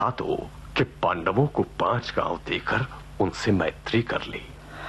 तो कि पांडवों को 5 गांव देकर उनसे मैत्री कर ली।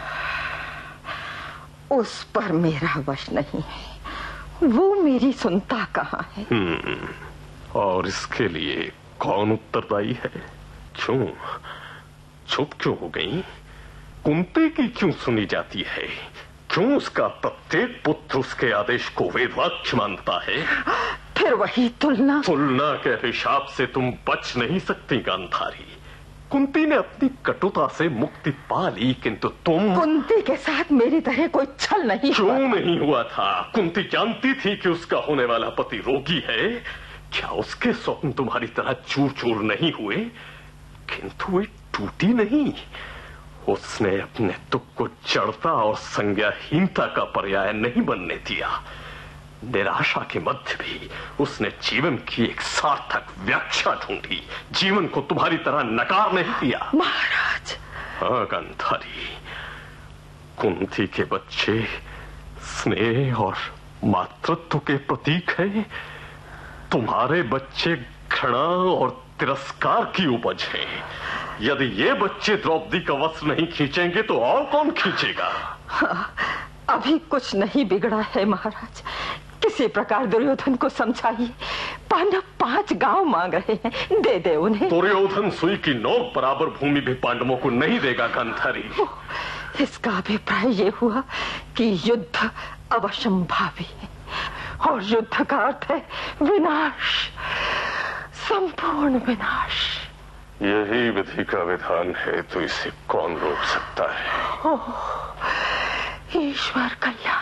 उस पर मेरा वश नहीं है, वो मेरी सुनता कहाँ है। और इसके लिए कौन उत्तरदायी है? क्यों चुप क्यों हो गई? कुंती की क्यों सुनी जाती है? क्यों उसका प्रत्येक पुत्र उसके आदेश को वेदवाक्य मानता है? फिर वही तुलना के हिसाब से तुम बच नहीं सकती गांधारी। कुंती ने अपनी कटुता से मुक्ति पा ली, किंतु तुम। कुंती के साथ मेरी तरह कोई छल नहीं क्यों नहीं हुआ था? कुंती जानती थी कि उसका होने वाला पति रोगी है। क्या उसके स्वप्न तुम्हारी तरह चूर चूर नहीं हुए? किंतु वे टूटी नहीं। उसने अपने दुख को जड़ता और संज्ञाहीनता का पर्याय नहीं बनने दिया। निराशा के मध्य भी उसने जीवन की एक सार्थक व्याख्या ढूंढी। जीवन को तुम्हारी तरह नकार नहीं दिया। महाराज। हाँ गांधारी, कुंती के बच्चे स्नेह और मातृत्व के प्रतीक है। तुम्हारे बच्चे घृणा और तिरस्कार की उपज हैं। यदि ये बच्चे द्रौपदी का वस्त्र नहीं खींचेंगे तो और कौन खींचेगा? हाँ, अभी कुछ नहीं बिगड़ा है महाराज। किसी प्रकार दुर्योधन को समझाइए। पांडव 5 गांव मांग रहे हैं, दे दे उन्हें। दुर्योधन सुई की नोक बराबर भूमि भी पांडवों को नहीं देगा गांधारी। इसका अभिप्राय ये हुआ कि युद्ध अवश्यंभावी है, और युद्ध का अर्थ है विनाश, संपूर्ण विनाश। यही विधि का विधान है, तो इसे कौन रोक सकता है? ईश्वर कल्याण।